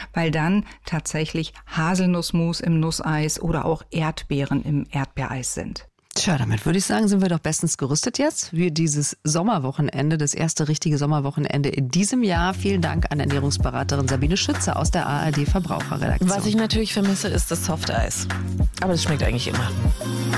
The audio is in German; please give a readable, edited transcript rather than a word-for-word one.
weil dann tatsächlich Haselnussmus im Nusseis oder auch Erdbeeren im Erdbeereis sind. Tja, damit würde ich sagen, sind wir doch bestens gerüstet jetzt für dieses Sommerwochenende, das erste richtige Sommerwochenende in diesem Jahr. Vielen Dank an Ernährungsberaterin Sabine Schütze aus der ARD Verbraucherredaktion. Was ich natürlich vermisse, ist das Softeis. Aber es schmeckt eigentlich immer.